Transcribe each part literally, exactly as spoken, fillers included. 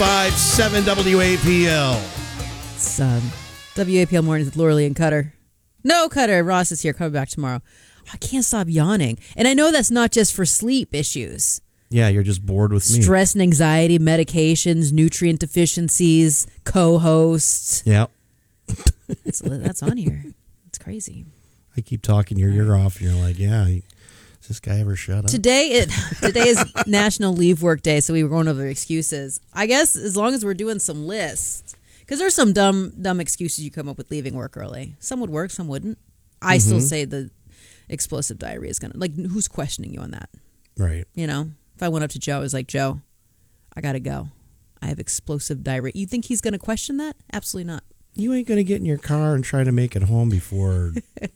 five seven W A P L. It's um, W A P L Mornings with Laura and Cutter. No, Cutter. Ross is here. Coming back tomorrow. I can't stop yawning. And I know that's not just for sleep issues. Yeah, you're just bored with me. Stress and anxiety, medications, nutrient deficiencies, co-hosts. Yeah. that's, that's on here. It's crazy. I keep talking your ear off, and you're like, yeah, does this guy ever shut up? Today, it, today is National Leave Work Day, so we were going over excuses. I guess as long as we're doing some lists, because there's some dumb dumb excuses you come up with leaving work early. Some would work, some wouldn't. I mm-hmm. still say the explosive diarrhea is going to, like, who's questioning you on that? Right. You know, if I went up to Joe, I was like, Joe, I got to go. I have explosive diarrhea. You think he's going to question that? Absolutely not. You ain't going to get in your car and try to make it home before...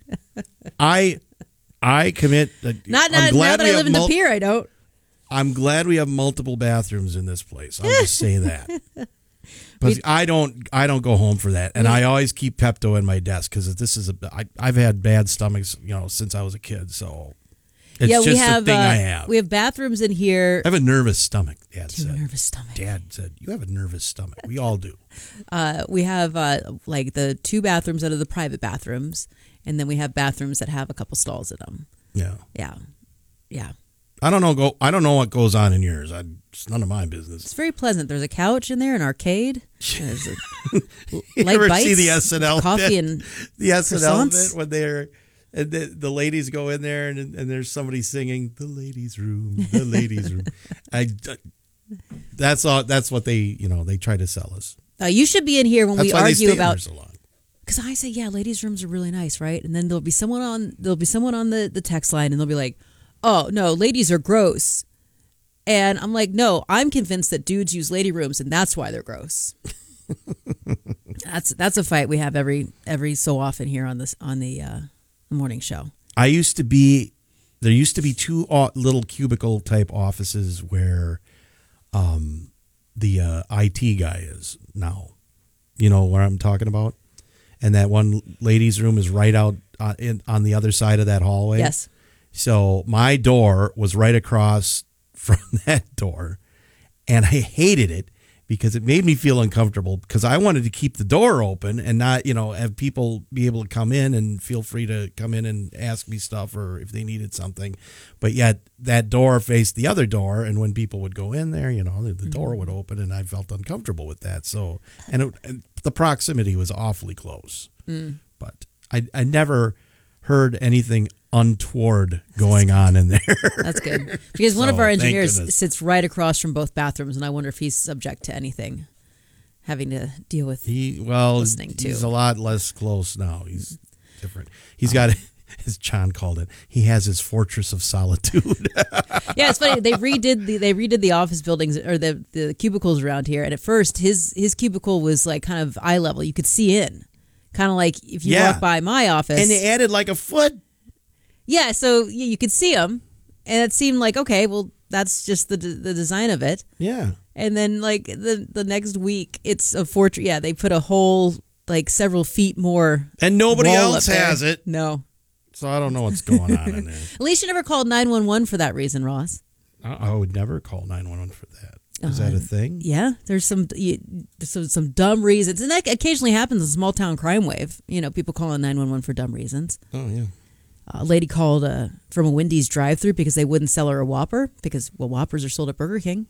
I I commit... Uh, not not now that I live in mul- De Pere, I don't. I'm glad we have multiple bathrms in this place. I'll just say that. But I don't I don't go home for that. And I always keep Pepto in my desk because this is a... I, I've had bad stomachs, you know, since I was a kid, so... It's yeah, just we have, a thing uh, I have. We have bathrooms in here. I have a nervous stomach, Dad you said. have a nervous stomach. Dad said, you have a nervous stomach. We all do. Uh, we have, uh, like, the two bathrooms that are the private bathrooms, and then we have bathrooms that have a couple stalls in them. Yeah. Yeah. Yeah. I don't know Go. I don't know what goes on in yours. I, it's none of my business. It's very pleasant. There's a couch in there, an arcade. There's a, you light ever bites, see the S N L coffee bit? and the S N L croissants? bit when they're and the, the ladies go in there and and there's somebody singing the ladies' room, the ladies' room. I that's all. That's what they you know they try to sell us. Uh, you should be in here when that's we why argue they stay about. In there so long. Because I say, yeah, ladies' rooms are really nice, right? And then there'll be someone on there'll be someone on the, the text line, and they'll be like, "Oh no, ladies are gross." And I'm like, no, I'm convinced that dudes use lady rooms, and that's why they're gross. that's that's a fight we have every every so often here on this on the, uh, the morning show. I used to be there used to be two little cubicle type offices where um, the uh, I T guy is now. You know what I'm talking about? And that one ladies' room is right out uh, in, on the other side of that hallway. Yes. So my door was right across from that door, and I hated it because it made me feel uncomfortable because I wanted to keep the door open and not, you know, have people be able to come in and feel free to come in and ask me stuff or if they needed something. But yet that door faced the other door, and when people would go in there, you know, the, the door would open, and I felt uncomfortable with that. So, and, it, and the proximity was awfully close. Mm. But I, I never heard anything untoward going on in there. That's good. Because one so, of our engineers sits right across from both bathrooms, and I wonder if he's subject to anything having to deal with he well listening to. He's a lot less close now. He's different. He's got, as John called it, he has his fortress of solitude. Yeah, it's funny. They redid the they redid the office buildings or the, the cubicles around here, and at first his his cubicle was like kind of eye level. You could see in. Kind of like if you yeah. walk by my office. And they added like a foot. Yeah, so you, you could see them, and it seemed like, okay, well, that's just the the design of it. Yeah. And then, like, the, the next week, it's a fortress. Yeah, they put a whole, like, several feet more. And nobody wall else up there. has it. No. So I don't know what's going on in there. At least you never called nine one one for that reason, Ross. I, I would never call nine one one for that. Is uh, that a thing? Yeah, there's some you, some some dumb reasons, and that occasionally happens in small town crime wave. You know, people calling nine one one for dumb reasons. Oh yeah. A lady called uh, from a Wendy's drive-thru because they wouldn't sell her a Whopper because well, Whoppers are sold at Burger King.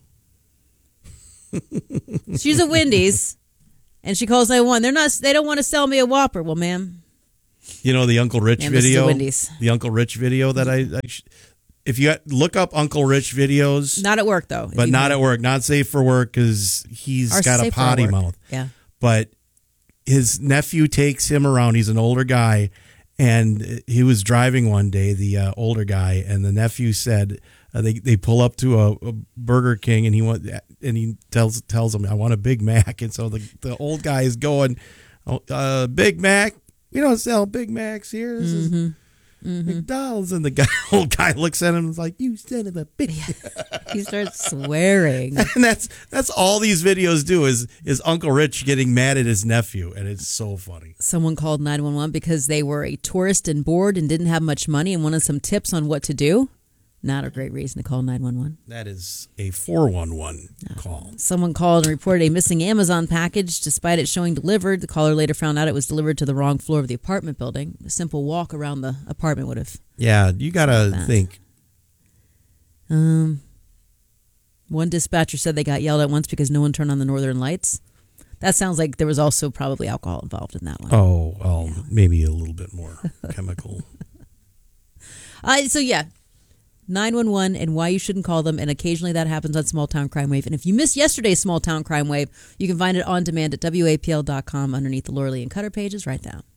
She's at Wendy's, and she calls nine one one. They're not. They don't want to sell me a Whopper. Well, ma'am. You know the Uncle Rich ma'am, video. This is Wendy's. The Uncle Rich video that I. I sh- If you look up Uncle Rich videos, not at work though, but not at work, not safe for work because he's got a potty mouth. Yeah, but his nephew takes him around. He's an older guy, and he was driving one day. The uh, older guy and the nephew said uh, they they pull up to a, a Burger King, and he want and he tells tells him, "I want a Big Mac." And so the the old guy is going, oh, uh, "Big Mac? We don't sell Big Macs here. This mm-hmm. is." Mm-hmm. McDonald's, and the guy, old guy looks at him and is like, "You son of a bitch!" He starts swearing, and that's that's all these videos do is is Uncle Rich getting mad at his nephew, and it's so funny. Someone called nine one one because they were a tourist and bored and didn't have much money and wanted some tips on what to do. Not a great reason to call nine one one. That is a four one one call. Someone called and reported a missing Amazon package. Despite it showing delivered, the caller later found out it was delivered to the wrong floor of the apartment building. A simple walk around the apartment would have. Yeah, you got to think. Um, one dispatcher said they got yelled at once because no one turned on the northern lights. That sounds like there was also probably alcohol involved in that one. Oh, well, yeah. Maybe a little bit more chemical. Uh, so, yeah. nine one one and why you shouldn't call them, and occasionally that happens on Small Town Crime Wave. And if you missed yesterday's Small Town Crime Wave, you can find it on demand at W A P L dot com underneath the Laura Lee and Cutter pages right now.